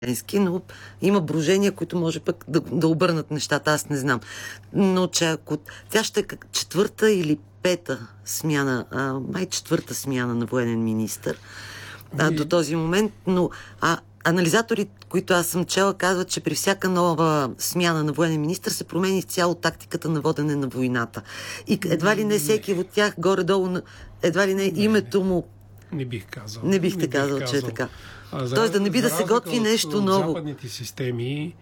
но има брожения, които може пък да обърнат нещата, аз не знам. Но че ако тя ще е четвърта или пета смяна, май четвърта смяна на военен министър до този момент, но анализатори, които аз съм чела, казват, че при всяка нова смяна на военен министър се промени изцяло тактиката на водене на войната. И едва ли не всеки от тях горе-долу, едва ли не името му... Не бих казал. Не бихте казал, че е така. Тоест да не би да се готви нещо ново. Западните системи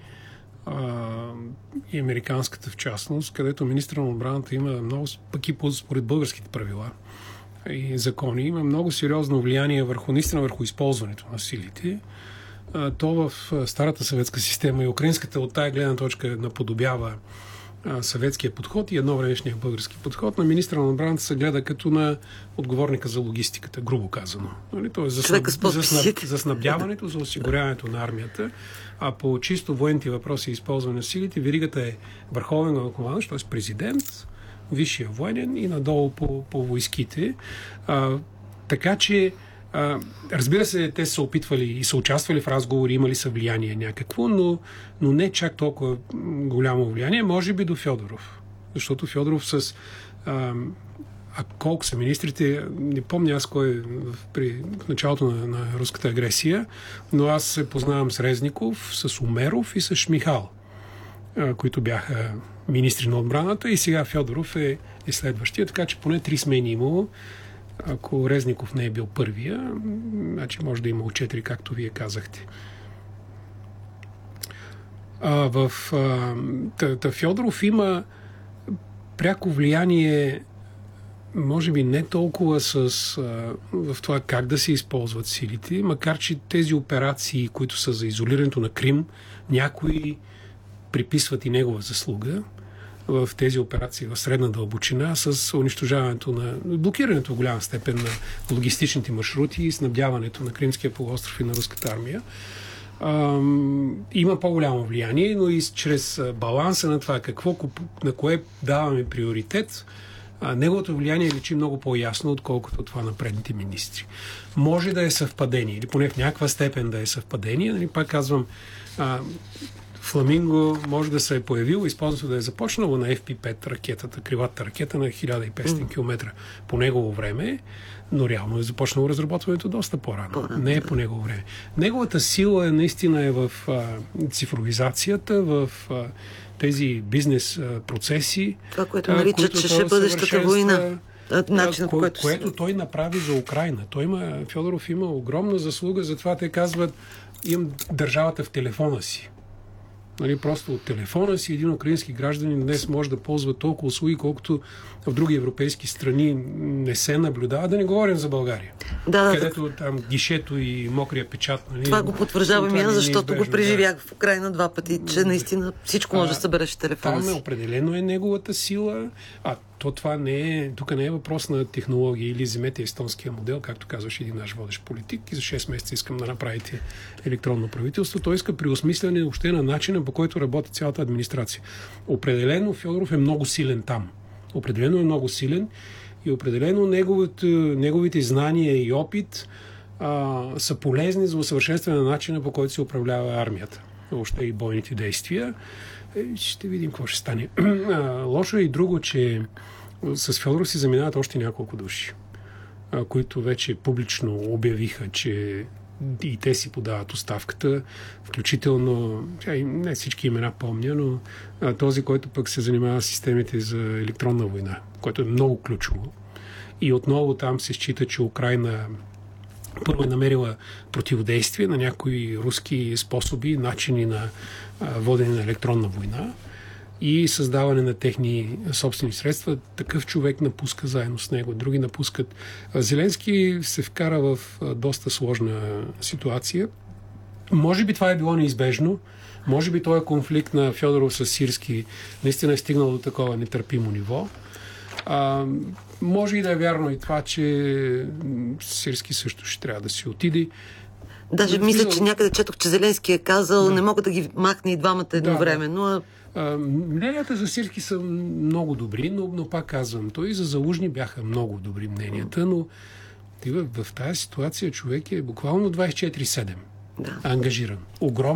и американската в частност, където министър на отбраната има много, пък и според българските правила и закони, има много сериозно влияние върху използването на силите. То в старата съветска система и украинската от тая гледна точка наподобява съветския подход и едновремешния български подход. На министъра на отбраната се гледа като на отговорника за логистиката, грубо казано. Тоест за снабдяването, за осигуряването на армията, а по чисто военните въпроси и използване на силите, веригата е върховен главнокомандващ, т.е. президент, висшия военен и надолу по войските. Така че разбира се, те са опитвали и са участвали в разговори, имали са влияние някакво, но не чак толкова голямо влияние, може би до Фьодоров. Защото Фьодоров с... колко са министрите, не помня аз кой в началото на руската агресия, но аз се познавам с Резников, с Умеров и с Шмихал, които бяха министри на отбраната, и сега Фьодоров е следващия, така че поне 3 смени имало. Ако Резников не е бил първия, значи може да има 4, както вие казахте. Фьодоров има пряко влияние, може би не толкова в това как да се използват силите, макар че тези операции, които са за изолирането на Крим, някои приписват и негова заслуга в тези операции в средна дълбочина с унищожаването блокирането в голяма степен на логистичните маршрути и снабдяването на Кримския полуостров и на руската армия. Има по-голямо влияние, но и чрез баланса на това на кое даваме приоритет, неговото влияние личи много по-ясно, отколкото това на предните министри. Може да е съвпадение, или поне в някаква степен да е съвпадение. Нали, пак казвам, Фламинго може да се е появил, използването да е започнало на FP-5 ракетата, крилата ракета на 1500 км по негово време, но реално е започнало разработването доста по-рано. Не е по негово време. Неговата сила наистина е в цифровизацията, в тези бизнес процеси. Това, което наричат, че ще бъдещата война. Което той направи за Украйна. Фьодоров има огромна заслуга, затова те казват, имам държавата в телефона си. Нали, просто от телефона си един украински гражданин днес може да ползва толкова услуги, колкото в други европейски страни не се наблюдава. Да не говорим за България. Където там гишето и мокрия печат. Нали, това го потвърждавам и аз, защото го преживях в Украйна 2 пъти, че наистина всичко може да събереш в телефона си. Там определено е неговата сила. Това тук не е въпрос на технология или вземете естонския модел, както казваше един наш водещ политик, и за 6 месеца искам да направите електронно правителство. Той иска преосмисляне въобще на начина, по който работи цялата администрация. Определено Фьодоров е много силен там. Определено е много силен и определено неговите знания и опит са полезни за усъвършенстване на начина, по който се управлява армията. Въобще и бойните действия. Ще видим какво ще стане. Лошо е и друго, че с Фьодоров си заминават още няколко души, които вече публично обявиха, че и те си подават оставката, включително, не всички имена помня, но този, който пък се занимава с системите за електронна война, което е много ключово. И отново там се счита, че Украйна първо е намерила противодействие на някои руски способи, начини на водене на електронна война и създаване на техни собствени средства. Такъв човек напуска заедно с него, други напускат. Зеленски се вкара в доста сложна ситуация. Може би това е било неизбежно. Може би този конфликт на Фьодоров с Сирски наистина е стигнал до такова нетърпимо ниво. Може и да е вярно и това, че Сирски също ще трябва да си отиде. Даже мисля, че някъде четох, че Зеленски е казал, не мога да ги махне и двамата едновременно. Мненията за Сирски са много добри, но пак казвам, той и за Залужни бяха много добри мненията, но в тази ситуация човек е буквално 24/7 ангажиран. Огромно